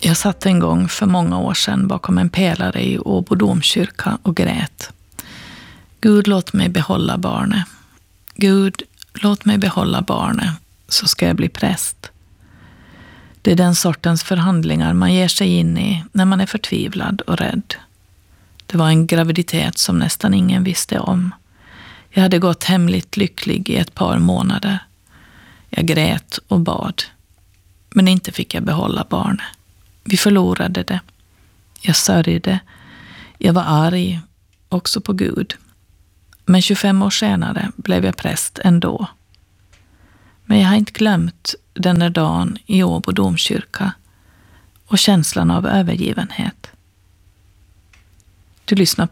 Jag satt en gång för många år sedan bakom en pelare i Åbo domkyrka och grät. Gud, låt mig behålla barnet. Gud, låt mig behålla barnet, så ska jag bli präst. Det är den sortens förhandlingar man ger sig in i när man är förtvivlad och rädd. Det var en graviditet som nästan ingen visste om. Jag hade gått hemligt lycklig i ett par månader. Jag grät och bad. Men inte fick jag behålla barnet. Vi förlorade det. Jag sörjde. Jag var arg, också på Gud. Men 25 år senare blev jag präst ändå. Men jag har inte glömt den där dagen i Åbo domkyrka och känslan av övergivenhet. Du lyssnar